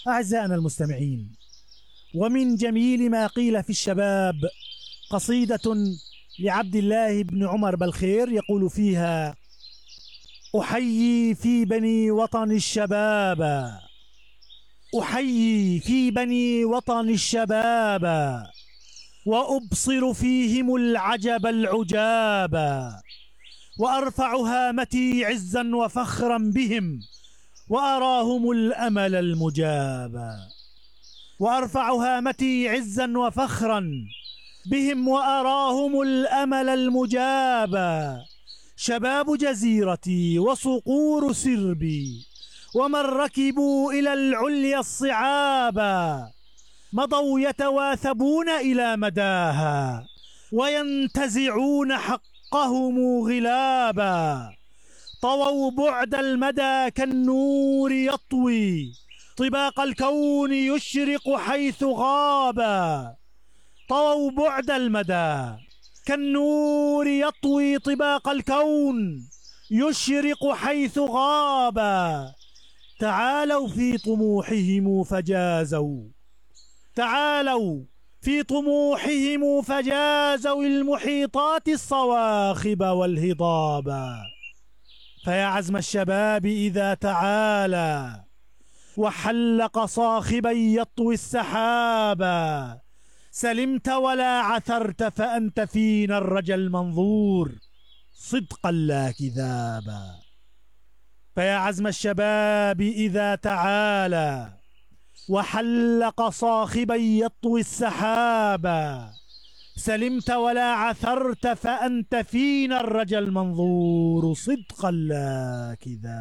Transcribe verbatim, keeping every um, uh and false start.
أعزائنا المستمعين، ومن جميل ما قيل في الشباب قصيدة لعبد الله بن عمر بالخير يقول فيها: أحيي في بني وطن الشباب، أحيي في بني وطن الشباب، وأبصر فيهم العجب العجاب، وأرفع هامتي عزا وفخرا بهم، وأراهم الأمل المجاب. وأرفع هامتي عزا وفخرا بهم، وأراهم الأمل المجاب. شباب جزيرتي وصقور سربي، ومن ركبوا إلى العليا الصعابا، مضوا يتواثبون إلى مداها، وينتزعون حقهم غلابا. طووا بعد المدى كالنور يطوي، طباق الكون يشرق حيث غابا. طووا بعد المدى كالنور يطوي، طباق الكون يشرق حيث غابا. تعالوا في طموحهم فجازوا، تعالوا في طموحهم فجازوا المحيطات الصواخب والهضابا. فيا عزم الشباب إذا تعالى وحلق صاخبا يطوي السحابا، سلمت ولا عثرت فأنت فينا الرجا المنظور صدقا لا كذابا. فيا عزم الشباب إذا تعالى وحلق صاخبا يطوي السحابا، سلمت ولا عثرت فأنت فينا الرجا المنظور صدقا لا كذابا.